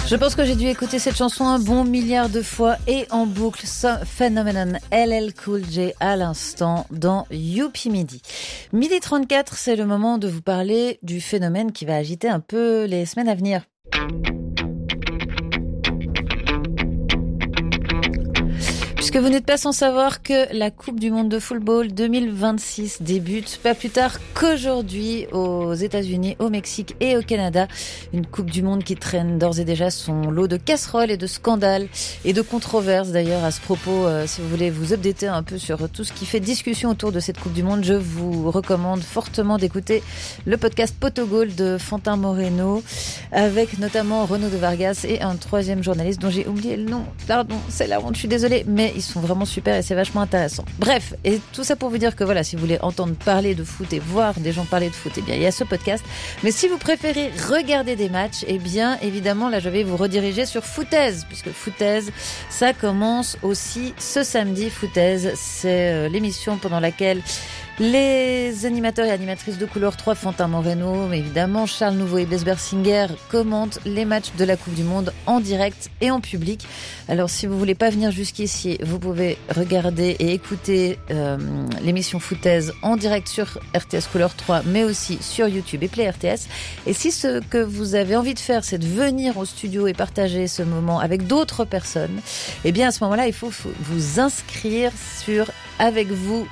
Je pense que j'ai dû écouter cette chanson un bon milliard de fois et en boucle. Phenomenon LL Cool J à l'instant dans Youpi Midi. Midi 34, c'est le moment de vous parler du phénomène qui va agiter un peu les semaines à venir. Puisque vous n'êtes pas sans savoir que la Coupe du Monde de football 2026 débute pas plus tard qu'aujourd'hui aux États-Unis, au Mexique et au Canada. Une Coupe du Monde qui traîne d'ores et déjà son lot de casseroles et de scandales et de controverses. D'ailleurs, à ce propos, si vous voulez vous updater un peu sur tout ce qui fait discussion autour de cette Coupe du Monde, je vous recommande fortement d'écouter le podcast Potogol de Fantin Moreno avec notamment Renaud de Vargas et un troisième journaliste dont j'ai oublié le nom. Pardon, c'est la honte, je suis désolée, mais ils sont vraiment super et c'est vachement intéressant. Bref, et tout ça pour vous dire que voilà, si vous voulez entendre parler de foot et voir des gens parler de foot, eh bien, il y a ce podcast. Mais si vous préférez regarder des matchs, eh bien, évidemment, là, je vais vous rediriger sur Foutaise, puisque Foutaise, ça commence aussi ce samedi. Foutaise, c'est l'émission pendant laquelle les animateurs et animatrices de Couleur 3, Fantin Moreno, mais évidemment Charles Nouveau et Blaise Bersinger commentent les matchs de la Coupe du Monde en direct et en public. Alors si vous voulez pas venir jusqu'ici, vous pouvez regarder et écouter l'émission Foutaise en direct sur RTS Couleur 3, mais aussi sur YouTube et Play RTS. Et si ce que vous avez envie de faire, c'est de venir au studio et partager ce moment avec d'autres personnes, eh bien à ce moment-là, il faut vous inscrire sur avec vous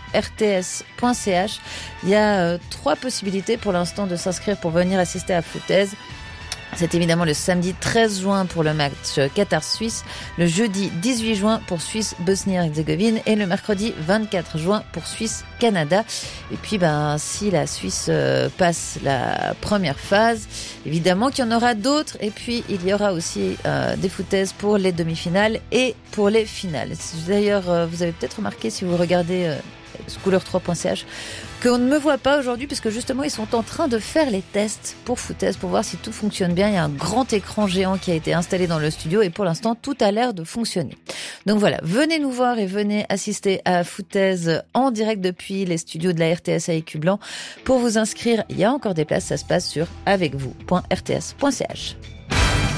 rts.ch. Il y a 3 possibilités pour l'instant de s'inscrire pour venir assister à Foutaise. C'est évidemment le samedi 13 juin pour le match Qatar-Suisse, le jeudi 18 juin pour Suisse-Bosnie-Herzégovine et le mercredi 24 juin pour Suisse-Canada. Et puis si la Suisse passe la première phase, évidemment qu'il y en aura d'autres. Et puis il y aura aussi des footaises pour les demi-finales et pour les finales. D'ailleurs, vous avez peut-être remarqué si vous regardez couleur3.ch qu'on ne me voit pas aujourd'hui puisque justement ils sont en train de faire les tests pour Foutaise pour voir si tout fonctionne bien. Il y a un grand écran géant qui a été installé dans le studio et pour l'instant tout a l'air de fonctionner. Donc voilà, venez nous voir et venez assister à Foutaise en direct depuis les studios de la RTS à Écublanc. Pour vous inscrire, il y a encore des places, ça se passe sur avecvous.rts.ch.